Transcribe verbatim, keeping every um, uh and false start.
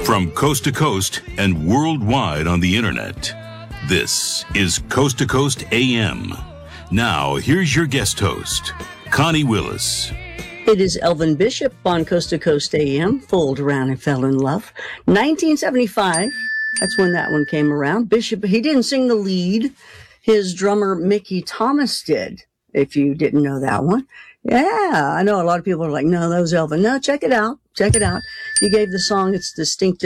From coast to coast and worldwide on the internet, this is Coast to Coast A M. Now, here's your guest host, Connie Willis. It is Elvin Bishop on Coast to Coast A M, fooled around and fell in love. nineteen seventy-five, that's when that one came around. Bishop, he didn't sing the lead. His drummer, Mickey Thomas, did, if you didn't know that one. Yeah, I know a lot of people are like, no, that was Elvin. No, check it out. Check it out. He gave the song its distinctive